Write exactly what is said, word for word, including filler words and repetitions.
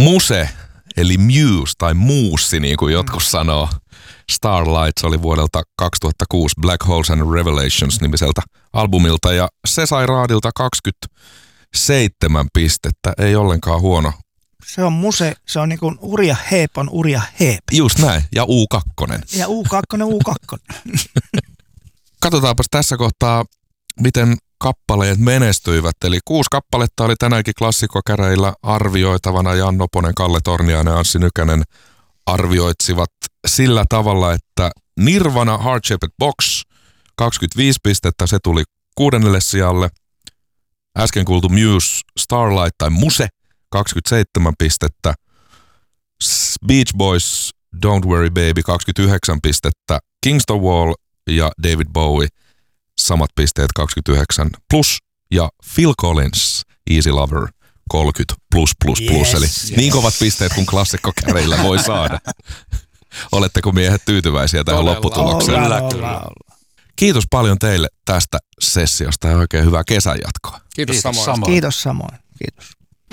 Muse, eli Muse tai Muussi, niin kuin jotkut mm. sanoo. Starlights oli vuodelta kaksituhattakuusi Black Holes and Revelations -nimiseltä albumilta ja se sai raadilta kaksikymmentäseitsemän pistettä. Ei ollenkaan huono. Se on Muse, se on niin kuin Urja Heep on Urja Heep. Just näin, ja U kaksi. Ja U kaksi, U kaksi. Katsotaanpas tässä kohtaa, miten kappaleet menestyivät. Eli kuusi kappaletta oli tänäänkin klassikkokäräjillä arvioitavana. Jan Noponen, Kalle Torniainen ja Anssi Nykänen arvioitsivat sillä tavalla, että Nirvana Heart Shaped Box kaksikymmentäviisi pistettä, se tuli kuudennelle sijalle. Äsken kuultu Muse Starlight tai Muse kaksikymmentäseitsemän pistettä. Beach Boys Don't Worry Baby kaksikymmentäyhdeksän pistettä. Kingston Wall ja David Bowie samat pisteet kaksikymmentäyhdeksän plus ja Phil Collins Easy Lover kolmekymmentä plus plus plus, yes, eli yes. Niin kovat pisteet kuin klassikkokäreillä voi saada. Oletteko miehet tyytyväisiä tähän Todella. lopputulokseen? Olla, olla, olla. Kiitos paljon teille tästä sessiosta ja oikein hyvää kesän jatkoa. Kiitos, Kiitos samoin. samoin. Kiitos samoin. Kiitos.